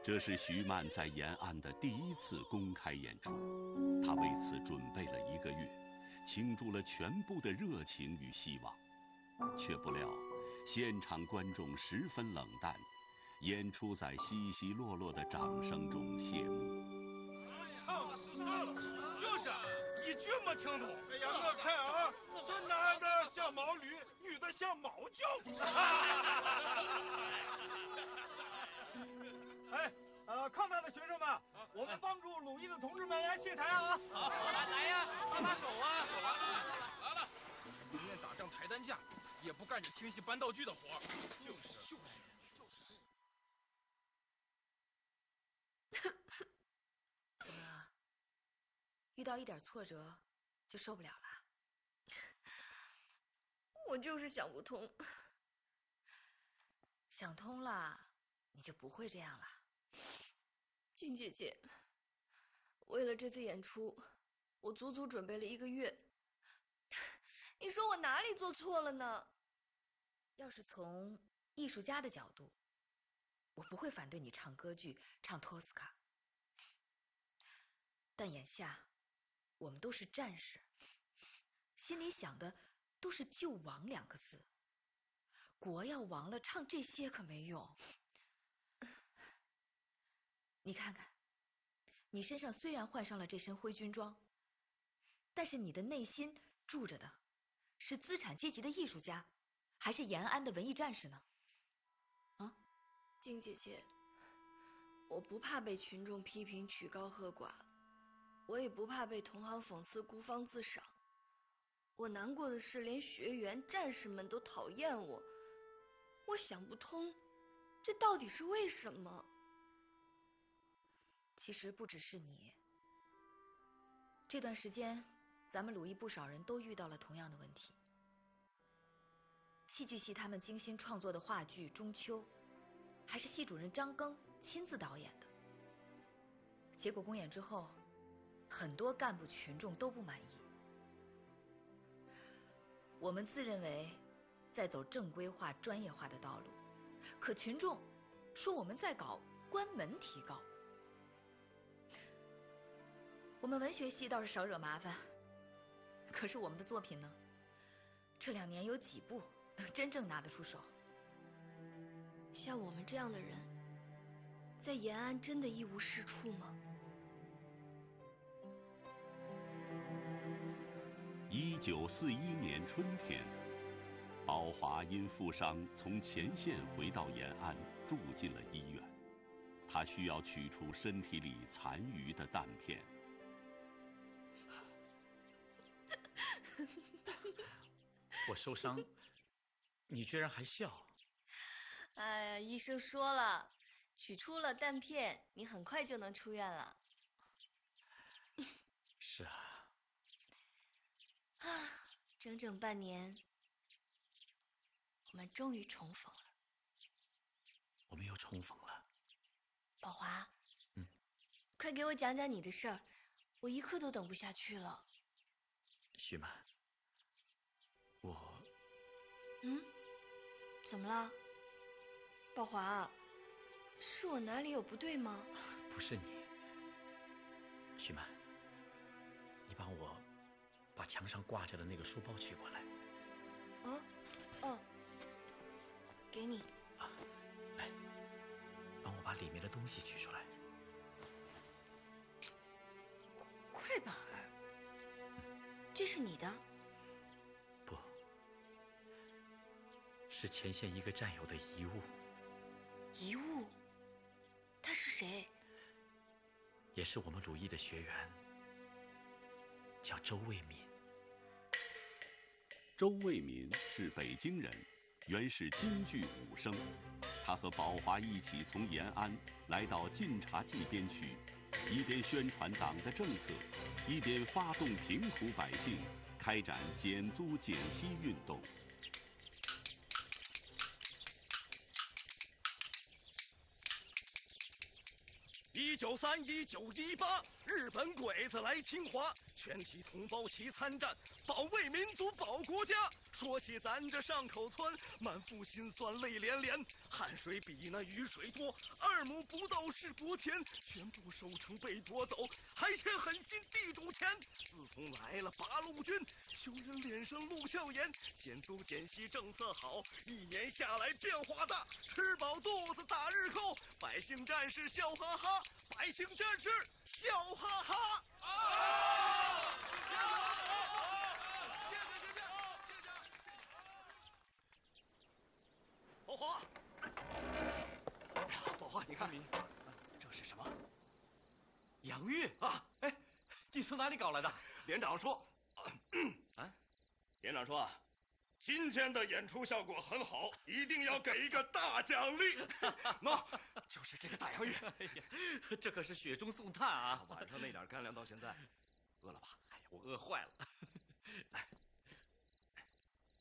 这是徐曼在延安的第一次公开演出，他为此准备了1个月，倾注了全部的热情与希望，却不料现场观众十分冷淡，演出在稀稀落落的掌声中谢幕。 算了，就是一句没听懂。哎呀，我看啊，这男的像毛驴，女的像毛教子。哎，抗战的学生们，我们帮助鲁豫的同志们来卸台啊！ 好，来呀，搭把手啊！来了，宁愿打仗抬担架，也不干这听戏搬道具的活。就是。 怎么，遇到一点挫折就受不了了？ 我就是想不通。 想通了，你就不会这样了。 静姐姐，为了这次演出，我足足准备了1个月。你说我哪里做错了呢？ 要是从艺术家的角度，我不会反对你唱歌剧，唱托斯卡。但眼下，我们都是战士，心里想的都是救亡2个字。国要亡了，唱这些可没用。你看看，你身上虽然换上了这身灰军装，但是你的内心住着的是资产阶级的艺术家，还是延安的文艺战士呢？啊， 静姐姐，我不怕被群众批评曲高和寡，我也不怕被同行讽刺孤芳自赏。我难过的是，连学员、战士们都讨厌我。我想不通，这到底是为什么？ 其实不只是你，这段时间，咱们鲁艺不少人都遇到了同样的问题。戏剧系他们精心创作的话剧《中秋》，还是系主任张庚亲自导演的。结果公演之后，很多干部群众都不满意。我们自认为在走正规化、专业化的道路，可群众说我们在搞关门提高。我们文学系倒是少惹麻烦，可是我们的作品呢？这2年有几部能真正拿得出手？ 像我们这样的人，在延安真的一无是处吗 ？1941年春天，宝华因负伤从前线回到延安，住进了医院。他需要取出身体里残余的弹片。 我受伤，你居然还笑？ 哎呀，医生说了，取出了弹片，你很快就能出院了。 是啊。 整整半年，我们终于重逢了。 我们又重逢了。 宝华，快给我讲讲你的事儿，我一刻都等不下去了。 徐曼， 怎么了？宝华，是我哪里有不对吗？ 不是你，徐曼，你帮我把墙上挂着的那个书包取过来。 给你。 来，帮我把里面的东西取出来。 快板儿，这是你的？ 不，是前线一个战友的遗物。 遗物？他是谁？ 也是我们鲁艺的学员，叫周卫民。 周卫民是北京人，原是京剧武生。他和宝华一起从延安来到晋察冀边区，一边宣传党的政策，一边发动贫苦百姓，开展减租减息运动。 1931、1918，日本鬼子来侵华， 全体同胞齐参战，保卫民族，保国家。说起咱这上口村，满腹心酸泪连连，汗水比那雨水多，2亩不到是国田，全部收成被夺走，还欠狠心地主钱。自从来了八路军，穷人脸上露笑颜，减租减息政策好，1年下来变化大，吃饱肚子打日扣，百姓战士笑哈哈，百姓战士笑哈哈。宝华，宝华，你看，这是什么？ 洋芋啊！ 哎，你从哪里搞来的？ 连长说，连长说啊，今天的演出效果很好，一定要给一个大奖励。喏，就是这个大洋芋。 哎呀，这可是雪中送炭啊！ 晚上那点干粮到现在，饿了吧？ 哎呀，我饿坏了。